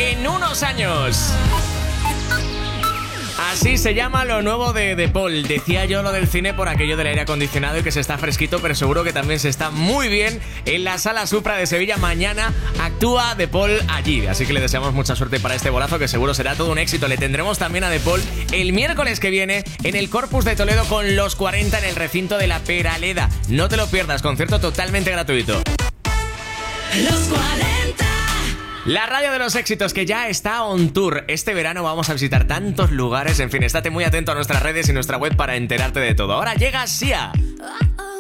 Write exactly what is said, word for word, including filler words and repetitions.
en unos años. Así se llama lo nuevo de De Paul. Decía yo lo del cine por aquello del aire acondicionado y que se está fresquito, pero seguro que también se está muy bien en la Sala Supra de Sevilla. Mañana actúa De Paul allí, así que le deseamos mucha suerte para este bolazo, que seguro será todo un éxito. Le tendremos también a De Paul el miércoles que viene en el Corpus de Toledo con los cuarenta en el recinto de La Peraleda. No te lo pierdas, concierto totalmente gratuito. Los cuarenta. La radio de los éxitos, que ya está on tour. Este verano vamos a visitar tantos lugares. En fin, estate muy atento a nuestras redes y nuestra web para enterarte de todo. Ahora llega Sia.